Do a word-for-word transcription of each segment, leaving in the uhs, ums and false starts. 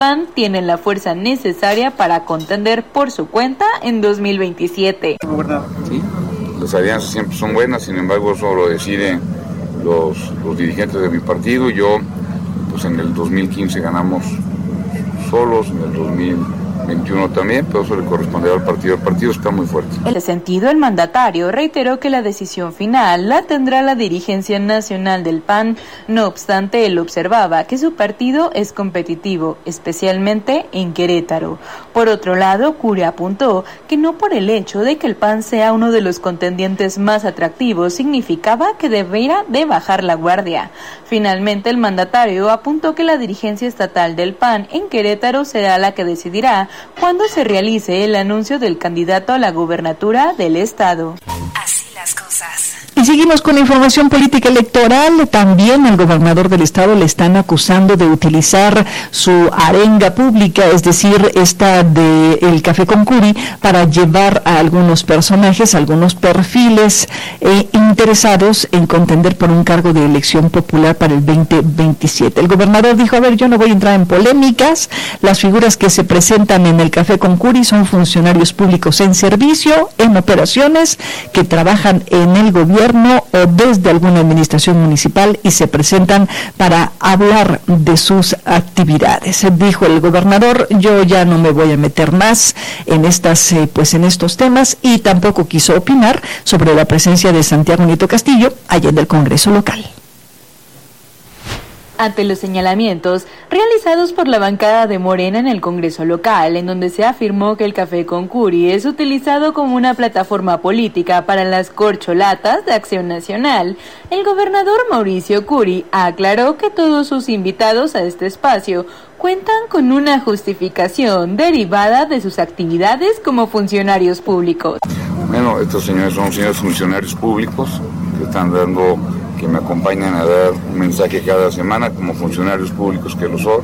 P A N tienen la fuerza necesaria para contender por su cuenta en dos mil veintisiete. Sí, las alianzas siempre son buenas, sin embargo eso lo deciden los, los dirigentes de mi partido. Yo, pues en el dos mil quince ganamos solos, en el dos mil veintiuno también, pero eso le corresponderá al partido. El partido está muy fuerte. En ese sentido, el mandatario reiteró que la decisión final la tendrá la dirigencia nacional del P A N. No obstante, él observaba que su partido es competitivo, especialmente en Querétaro. Por otro lado, Curi apuntó que no por el hecho de que el P A N sea uno de los contendientes más atractivos significaba que debiera de bajar la guardia. Finalmente, el mandatario apuntó que la dirigencia estatal del P A N en Querétaro será la que decidirá cuando se realice el anuncio del candidato a la gubernatura del estado. Así las cosas. Y seguimos con la información política electoral. También al gobernador del estado le están acusando de utilizar su arenga pública, es decir, esta de el Café con Curi, para llevar a algunos personajes, algunos perfiles eh, interesados en contender por un cargo de elección popular para el veinte veintisiete. El gobernador dijo, a ver, yo no voy a entrar en polémicas, las figuras que se presentan en el Café con Curi son funcionarios públicos en servicio, en operaciones, que trabajan en el gobierno o desde alguna administración municipal y se presentan para hablar de sus actividades. Dijo el gobernador, yo ya no me voy a meter más en estas, eh, pues en estos temas, y tampoco quiso opinar sobre la presencia de Santiago Nieto Castillo allá en el Congreso local. Ante los señalamientos realizados por la bancada de Morena en el Congreso local, en donde se afirmó que el Café con Curi es utilizado como una plataforma política para las corcholatas de Acción Nacional, el gobernador Mauricio Curi aclaró que todos sus invitados a este espacio cuentan con una justificación derivada de sus actividades como funcionarios públicos. Bueno, estos señores son señores funcionarios públicos que están dando, que me acompañan a dar un mensaje cada semana como funcionarios públicos que lo son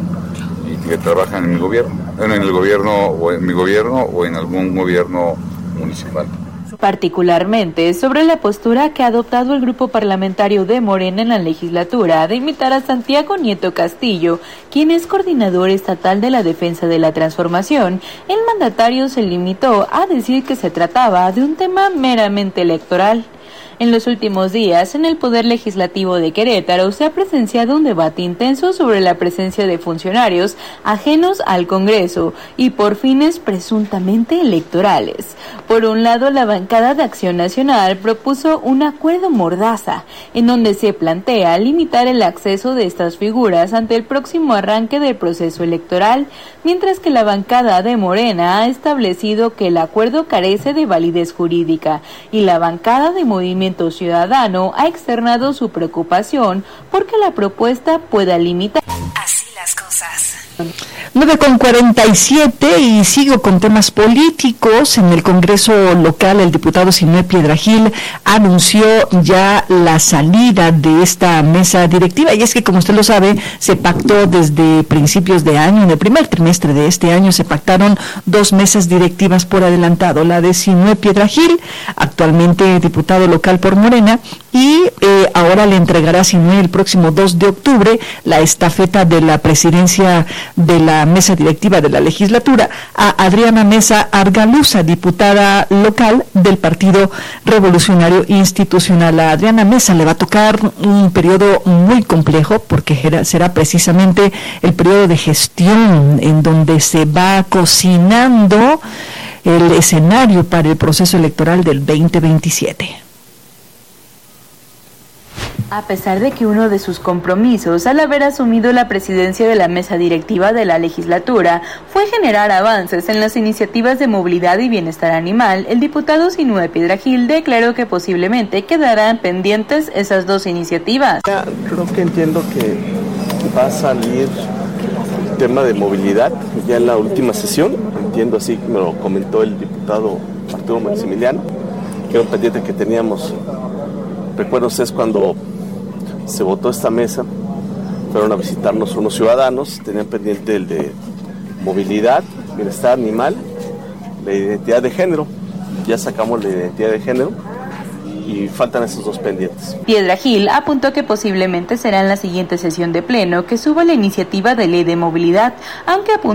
y que trabajan en mi gobierno, en el gobierno o en mi gobierno o en algún gobierno municipal. Particularmente sobre la postura que ha adoptado el grupo parlamentario de Morena en la legislatura de invitar a Santiago Nieto Castillo, quien es coordinador estatal de la Defensa de la Transformación, el mandatario se limitó a decir que se trataba de un tema meramente electoral. En los últimos días, en el Poder Legislativo de Querétaro se ha presenciado un debate intenso sobre la presencia de funcionarios ajenos al Congreso y por fines presuntamente electorales. Por un lado, la bancada de Acción Nacional propuso un acuerdo mordaza, en donde se plantea limitar el acceso de estas figuras ante el próximo arranque del proceso electoral, mientras que la bancada de Morena ha establecido que el acuerdo carece de validez jurídica, y la bancada de Movimiento Ciudadano ha externado su preocupación porque la propuesta pueda limitar. Así las cosas. nueve con cuarenta y siete y sigo con temas políticos. En el Congreso local, el diputado Sinué Piedrahil anunció ya la salida de esta mesa directiva, y es que, como usted lo sabe, se pactó desde principios de año, en el primer trimestre de este año se pactaron dos mesas directivas por adelantado, la de Sinué Piedrahil, actualmente diputado local por Morena, y eh, ahora le entregará a Sinué el próximo dos de octubre la estafeta de la presidencia de la mesa directiva de la legislatura a Adriana Mesa Argaluza, diputada local del Partido Revolucionario Institucional. A Adriana Mesa le va a tocar un periodo muy complejo porque será precisamente el periodo de gestión en donde se va cocinando el escenario para el proceso electoral del veinte veintisiete. A pesar de que uno de sus compromisos al haber asumido la presidencia de la mesa directiva de la legislatura fue generar avances en las iniciativas de movilidad y bienestar animal, el diputado Sinué Piedrahil declaró que posiblemente quedarán pendientes esas dos iniciativas. Ya, creo que entiendo que va a salir el tema de movilidad ya en la última sesión, entiendo así, me lo comentó el diputado Arturo Maximiliano, que era un pendiente que teníamos. Recuerdo ustedes cuando se votó esta mesa, fueron a visitarnos unos ciudadanos, tenían pendiente el de movilidad, bienestar animal, la identidad de género, ya sacamos la identidad de género y faltan esos dos pendientes. Piedrahil apuntó que posiblemente será en la siguiente sesión de pleno que suba la iniciativa de ley de movilidad, aunque apuntó